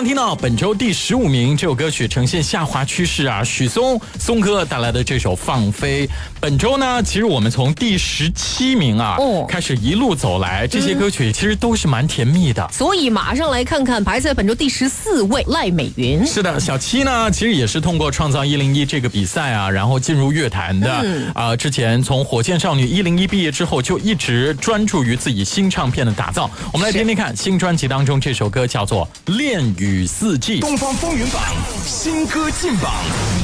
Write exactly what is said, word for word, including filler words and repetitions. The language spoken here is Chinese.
刚听到本周第十五名这首歌曲呈现下滑趋势啊，许嵩松哥带来的这首《放飞》。本周呢，其实我们从第十七名啊、哦、开始一路走来，这些歌曲其实都是蛮甜蜜的。 嗯、所以马上来看看排在本周第十四位赖美云。 是的，小七呢，其实也是通过创造一零一这个比赛啊，然后进入乐坛的。嗯啊、呃，之前从火箭少女一零一毕业之后，就一直专注于自己新唱片的打造。我们来听听看新专辑当中这首歌叫做《恋与四季》。 东方风云榜新歌进榜。